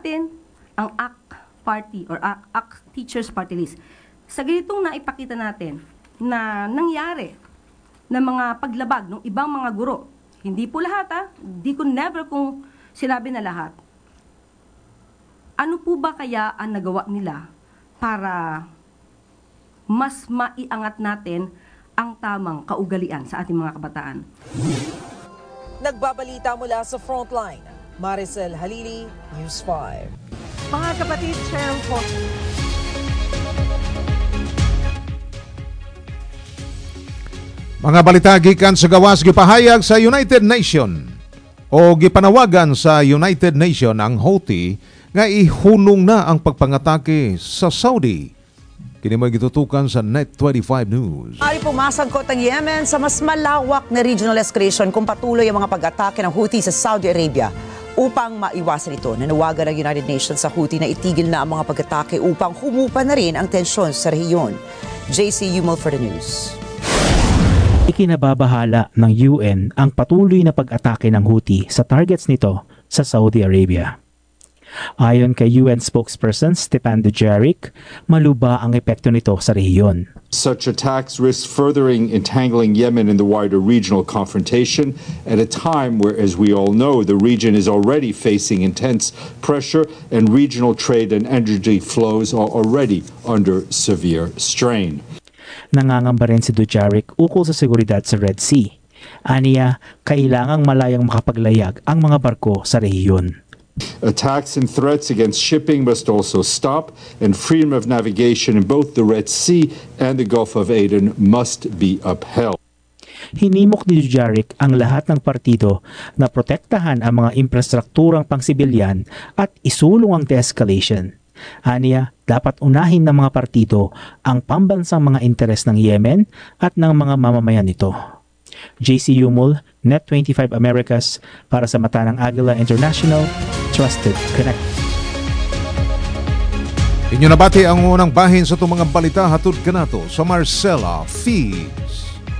natin ang ACT Party or ACT Teachers Party List. Sa ganitong naipakita natin na nangyari na mga paglabag ng ibang mga guro, hindi po lahat hindi ko never kung sinabi na lahat. Ano po ba kaya ang nagawa nila para mas maiangat natin ang tamang kaugalian sa ating mga kabataan? Nagbabalita mula sa Frontline, Maricel Halili, News 5. Mga kapatid, Cheryl po. Mga balita gikan sa gawas gipahayag sa United Nation o gipanawagan sa United Nation ang Houthi nga ihunong na ang pagpangatake sa Saudi. Kini may gitutukan sa Net25 News. Ay pumasangkot ang Yemen sa mas malawak na regional escalation kung patuloy ang mga pag-atake ng Houthi sa Saudi Arabia. Upang maiwasan ito, nanawagan ng United Nations sa Houthi na itigil na ang mga pag-atake upang humupa na rin ang tensyon sa rehiyon. JC Yumal for the news. Ikinababahala ng UN ang patuloy na pag-atake ng Houthi sa targets nito sa Saudi Arabia. Ayon kay UN spokesperson Stephane Dujarric, maluba ang epekto nito sa rehiyon. Such attacks risk furthering entangling Yemen in the wider regional confrontation at a time where, as we all know, the region is already facing intense pressure and regional trade and energy flows are already under severe strain. Nangangamba rin si Dujarric ukol sa seguridad sa Red Sea. Aniya, kailangang malayang makapaglayag ang mga barko sa rehiyon. Attacks and threats against shipping must also stop, and freedom of navigation in both the Red Sea and the Gulf of Aden must be upheld. Hinimok ni Dujarric ang lahat ng partido na protektahan ang mga infrastrukturang pangsibilyan at isulong ang de-escalation. Aniya, dapat unahin ng mga partido ang pambansang mga interes ng Yemen at ng mga mamamayan nito. JC Yumul, Net25 Americas, para sa mata ng Agila International, Trusted Connect. Inyo nabati ang unang bahin sa itong mga balita hatod kanato sa Marcela Feeds.